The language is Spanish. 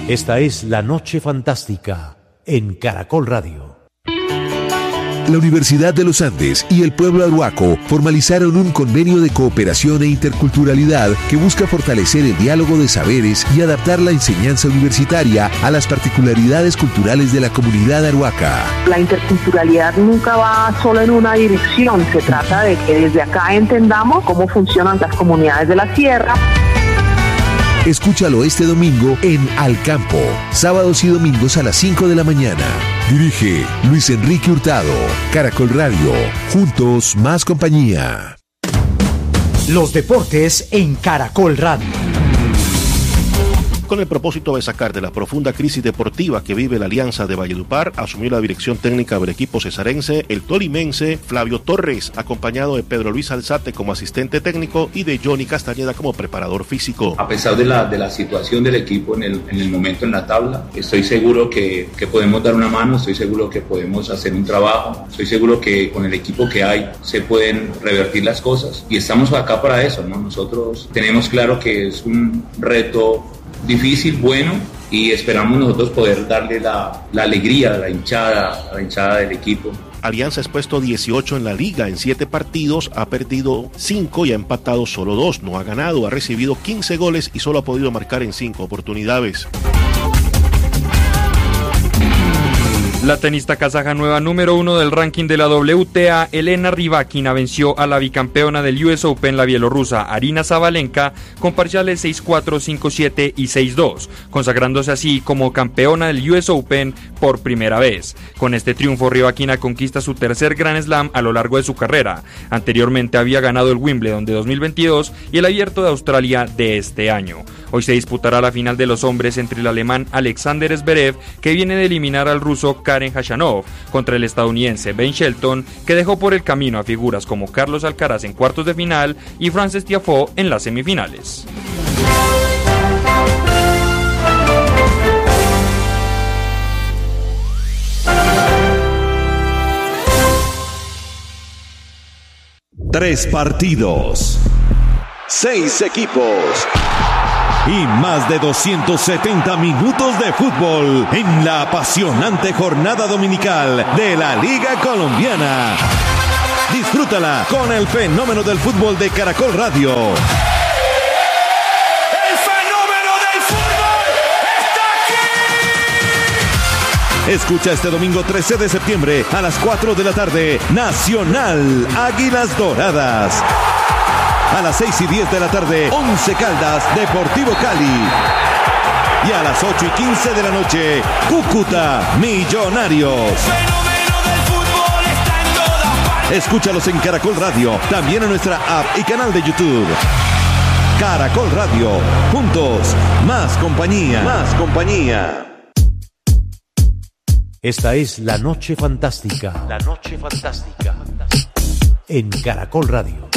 Esta es La Noche Fantástica en Caracol Radio. La Universidad de los Andes y el pueblo arhuaco formalizaron un convenio de cooperación e interculturalidad que busca fortalecer el diálogo de saberes y adaptar la enseñanza universitaria a las particularidades culturales de la comunidad arhuaca. La interculturalidad nunca va solo en una dirección, se trata de que desde acá entendamos cómo funcionan las comunidades de la sierra. Escúchalo este domingo en Al Campo, sábados y domingos a las 5 de la mañana. Dirige Luis Enrique Hurtado. Caracol Radio, juntos más compañía. Los deportes en Caracol Radio. Con el propósito de sacar de la profunda crisis deportiva que vive la Alianza de Valledupar, asumió la dirección técnica del equipo cesarense el tolimense Flavio Torres, acompañado de Pedro Luis Alzate como asistente técnico y de Johnny Castañeda como preparador físico. A pesar de la situación del equipo en el momento en la tabla, estoy seguro que podemos dar una mano, estoy seguro que podemos hacer un trabajo, estoy seguro que con el equipo que hay se pueden revertir las cosas y estamos acá para eso, ¿no? Nosotros tenemos claro que es un reto difícil, bueno, y esperamos nosotros poder darle la alegría a la hinchada del equipo. Alianza es puesto 18 en la liga, en 7 partidos, ha perdido 5 y ha empatado solo 2, no ha ganado, ha recibido 15 goles y solo ha podido marcar en 5 oportunidades. La tenista kazaja nueva número 1 del ranking de la WTA, Elena Rybakina, venció a la bicampeona del US Open, la bielorrusa Arina Sabalenka, con parciales 6-4, 5-7 y 6-2, consagrándose así como campeona del US Open por primera vez. Con este triunfo, Rybakina conquista su tercer Grand Slam a lo largo de su carrera. Anteriormente había ganado el Wimbledon de 2022 y el Abierto de Australia de este año. Hoy se disputará la final de los hombres entre el alemán Alexander Zverev, que viene de eliminar al ruso Karen Khachanov, contra el estadounidense Ben Shelton, que dejó por el camino a figuras como Carlos Alcaraz en cuartos de final y Frances Tiafoe en las semifinales. Tres partidos, 6 equipos y más de 270 minutos de fútbol en la apasionante jornada dominical de la Liga Colombiana. Disfrútala con el fenómeno del fútbol de Caracol Radio. ¡El fenómeno del fútbol está aquí! Escucha este domingo 13 de septiembre a las 4 de la tarde, Nacional Águilas Doradas. A las 6:10 de la tarde, 11 Caldas, Deportivo Cali. Y a las 8:15 de la noche, Cúcuta, Millonarios. ¡Fenómeno del fútbol está en todas partes! Escúchalos en Caracol Radio, también en nuestra app y canal de YouTube. Caracol Radio, juntos, más compañía. Más compañía. Esta es La Noche Fantástica. La Noche Fantástica en Caracol Radio.